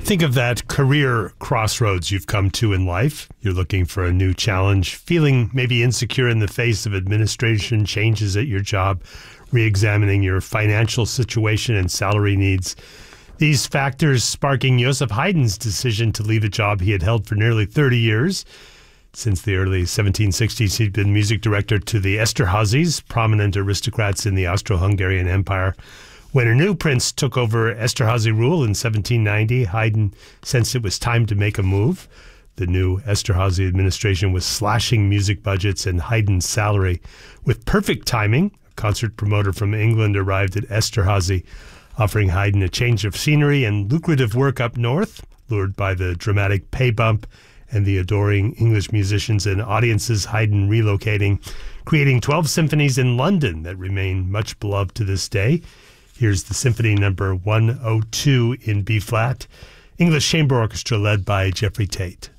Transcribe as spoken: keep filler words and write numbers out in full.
Think of that career crossroads you've come to in life. You're looking for a new challenge, feeling maybe insecure in the face of administration changes at your job, re-examining your financial situation and salary needs. These factors sparking Joseph Haydn's decision to leave a job he had held for nearly thirty years. Since the early seventeen sixties, he'd been music director to the Esterházys, prominent aristocrats in the Austro-Hungarian Empire. When a new prince took over Esterházy rule in seventeen ninety, Haydn sensed it was time to make a move. The new Esterházy administration was slashing music budgets and Haydn's salary. With perfect timing, a concert promoter from England arrived at Esterházy, offering Haydn a change of scenery and lucrative work up north. Lured by the dramatic pay bump and the adoring English musicians and audiences, Haydn relocating, creating twelve symphonies in London that remain much beloved to this day. Here's the Symphony Number one oh two in B-flat, English Chamber Orchestra led by Jeffrey Tate.